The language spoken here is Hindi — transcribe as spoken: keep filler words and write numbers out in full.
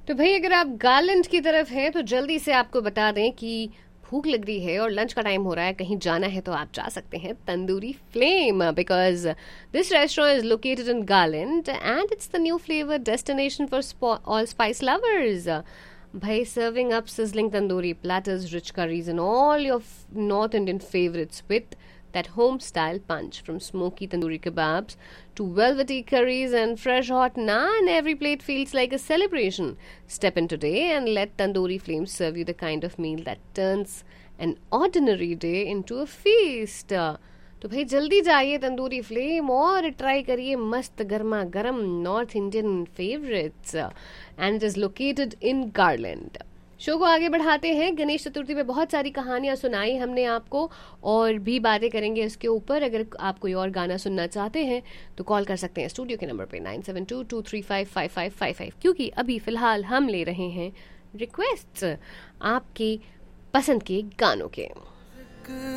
तो भाई अगर आप गार्लैंड की तरफ हैं तो जल्दी से आपको बता दें कि भूख लग रही है और लंच का टाइम हो रहा है, कहीं जाना है तो आप जा सकते हैं tandoori flame, because this restaurant is located in garland and it's the new flavour destination for all spice lovers. भाई serving up sizzling tandoori platters, rich curries and all your f- North Indian favorites with that home style punch, from smoky tandoori kebabs to velvety curries and fresh hot naan. Every plate feels like a celebration. Step in today and let Tandoori Flames serve you the kind of meal that turns an ordinary day into a feast. तो भाई जल्दी जाइए तंदूरी फ्लेम और ट्राई करिए मस्त गर्मा गर्म north Indian favourites, and it is located in garland. Show को आगे बढ़ाते हैं. गणेश चतुर्थी पे बहुत सारी कहानियां सुनाई हमने आपको और भी बातें करेंगे इसके ऊपर. अगर आप कोई और गाना सुनना चाहते हैं तो कॉल कर सकते हैं स्टूडियो के नंबर पे nine seven to to three five five five five five, क्योंकि अभी फिलहाल हम ले रहे हैं रिक्वेस्ट आपके पसंद के गानों के.